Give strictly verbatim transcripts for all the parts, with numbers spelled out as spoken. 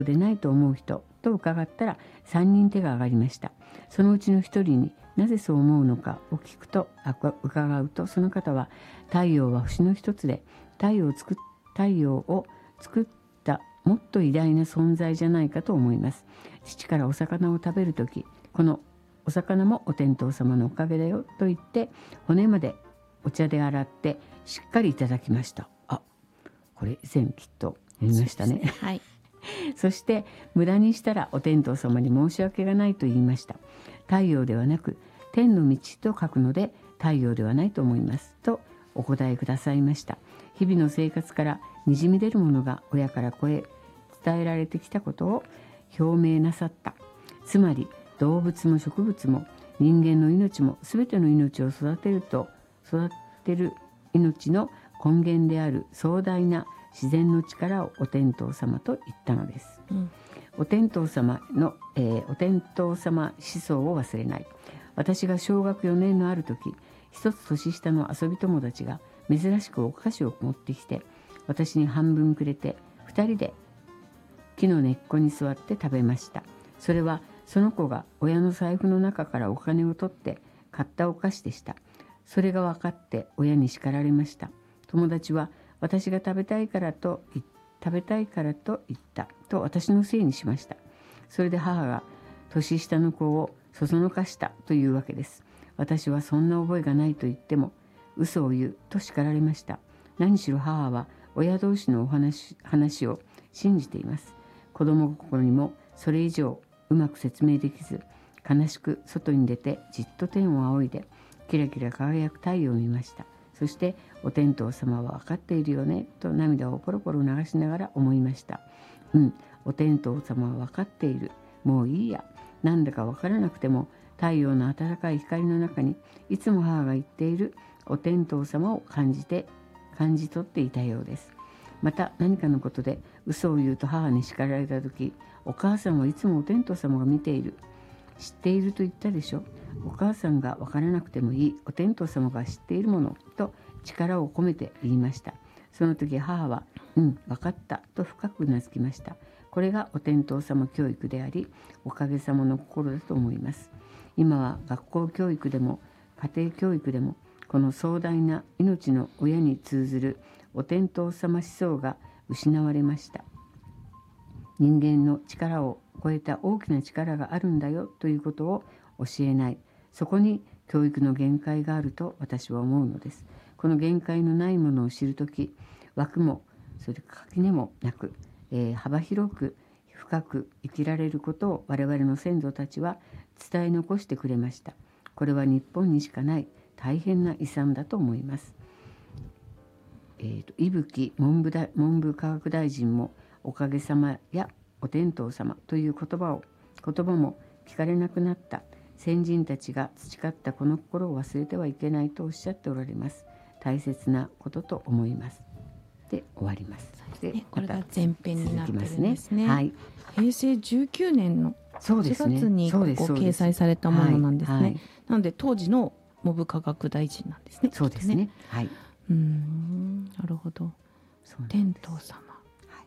でないと思う人と伺ったらさんにん手が挙がりました。そのうちのひとりになぜそう思うのかを聞くとあ伺うと、その方は太陽は星の一つで太陽を作っ太陽を作ったもっと偉大な存在じゃないかと思います。父からお魚を食べるとき、このお魚もお天道様のおかげだよと言って骨までお茶で洗ってしっかりいただきました。あ、これ以前きっと読みましたね。 はい。 そして無駄にしたらお天道様に申し訳がないと言いました。太陽ではなく天の道と書くので太陽ではないと思いますとお答えくださいました。日々の生活からにじみ出るものが親から子へ伝えられてきたことを表明なさった。つまり動物も植物も人間の命もすべての命を育てると育てる命の根源である壮大な自然の力をお天道様と言ったのです。うん、お天道様の、えー、お天道様思想を忘れない。私が小学よねんのある時、一つ年下の遊び友達が珍しくお菓子を持ってきて私に半分くれてふたりで木の根っこに座って食べました。それはその子が親の財布の中からお金を取って買ったお菓子でした。それが分かって親に叱られました。友達は私が食べたいからと食べたいからと言ったと私のせいにしました。それで母が年下の子をそそのかしたというわけです。私はそんな覚えがないと言っても嘘を言うと叱られました。何しろ母は親同士のお話、話を信じています。子供心にもそれ以上うまく説明できず、悲しく外に出てじっと天を仰いでキラキラ輝く太陽を見ました。そしてお天道様は分かっているよねと涙をポロポロ流しながら思いました。うん、お天道様は分かっている。もういいや。なんだか分からなくても太陽の暖かい光の中にいつも母が言っているお天道様を感じて感じ取っていたようです。また何かのことで嘘を言うと母に叱られた時、お母さんはいつもお天道様が見ている、知っていると言ったでしょ。お母さんが分からなくてもいい、お天道様が知っているものと力を込めて言いました。その時母はうん分かったと深くうなずきました。これがお天道様教育であり、おかげさまの心だと思います。今は学校教育でも家庭教育でもこの壮大な命の親に通ずるお天道様思想が失われました。人間の力を超えた大きな力があるんだよということを教えない。そこに教育の限界があると私は思うのです。この限界のないものを知るとき、枠もそれから垣根もなく、えー、幅広く深く生きられることを我々の先祖たちは伝え残してくれました。これは日本にしかない大変な遺産だと思います。えーと、伊吹文部大文部科学大臣もおかげさまやお天道様という言葉を言葉も聞かれなくなった先人たちが培ったこの心を忘れてはいけないとおっしゃっておられます。大切なことと思います。で終わります。 でこれが前編になってるんですね。 はい、 へいせいじゅうきゅうねんのはちがつにここ掲載されたものなんですね。はいはい、なので当時の文部科学大臣なんですね。 そうですね。はい。 うーん、なるほど。お天道様。 はい。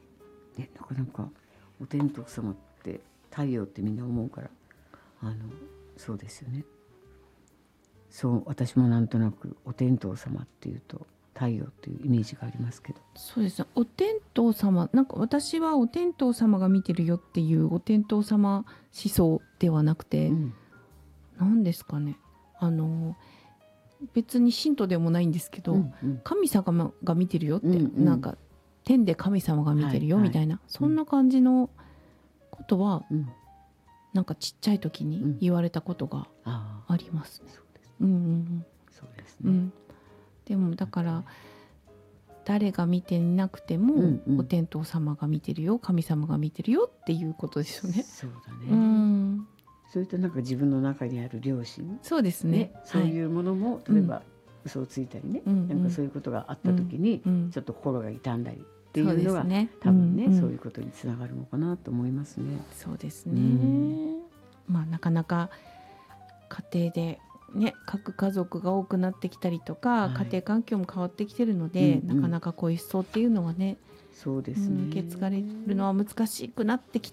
でなかなかお天道様って太陽ってみんな思うから、あのそうですよね。そう私もなんとなくお天道様っていうと太陽っていうイメージがありますけど。 そうですね。お天道様、なんか私はお天道様が見てるよっていうお天道様思想ではなくて、うん、何ですかね。あの別に信徒でもないんですけど、うんうん、神様が見てるよって、うんうん、なんか天で神様が見てるよみたいな、はいはい、そんな感じのことは、うん、なんかちっちゃい時に言われたことがありますね。うんうんうん、 そうですね。 うん、でもだから誰が見ていなくても、うんうん、お天道様が見てるよ、神様が見てるよっていうことですよね。 そうだね。うん、それとなんか自分の中にある良心、 そうですね。 ね、そういうものも、はい、例えば嘘をついたりね、うん、なんかそういうことがあった時に、うん、ちょっと心が痛んだりっていうのが、ね、多分ね、うん、そういうことにつながるのかなと思いますね。 そうですね。うん、まあなかなか家庭でね、各家族が多くなってきたりとか、 はい、 家庭環境も変わってきてるので、 うんうん、 なかなかこういう思想っていうのはね、 そうですね、 うん、受け継がれるのは難しくなってき